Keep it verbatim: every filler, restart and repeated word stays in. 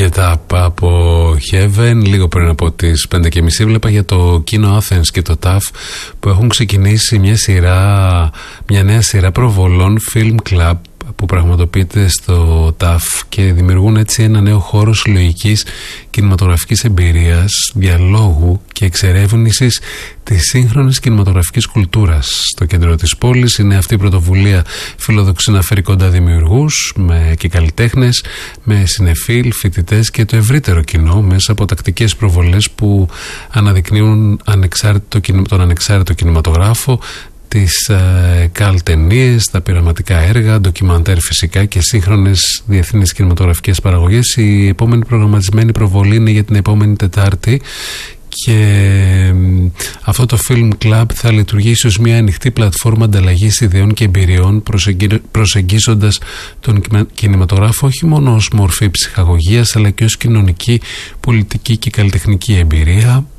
Get Up από Heaven. Λίγο πριν από τις πέντε και μισή βλέπα για το Kino Athens και το ταφ που έχουν ξεκινήσει μια σειρά, μια νέα σειρά προβολών Film Club που πραγματοποιείται στο ταφ και δημιουργούν έτσι ένα νέο χώρο συλλογικής κινηματογραφικής εμπειρίας, διαλόγου και εξερεύνησης της σύγχρονης κινηματογραφικής κουλτούρας. Στο κέντρο της πόλης είναι αυτή η πρωτοβουλία, φιλοδοξεί να φέρει κοντά δημιουργούς με και καλλιτέχνες, με συνεφίλ, φοιτητές και το ευρύτερο κοινό μέσα από τακτικές προβολές που αναδεικνύουν ανεξάρτητο, τον ανεξάρτητο κινηματογράφο, τις ε, καλτενίες, τα πειραματικά έργα, ντοκιμαντέρ φυσικά και σύγχρονες διεθνείς κινηματογραφικές παραγωγές. Η επόμενη προγραμματισμένη προβολή είναι για την επόμενη Τετάρτη και ε, αυτό το Film Club θα λειτουργήσει ως μια ανοιχτή πλατφόρμα ανταλλαγής ιδεών και εμπειριών, προσεγγι... προσεγγίζοντας τον κινηματογράφο όχι μόνο ως μορφή ψυχαγωγίας αλλά και ως κοινωνική, πολιτική και καλλιτεχνική εμπειρία.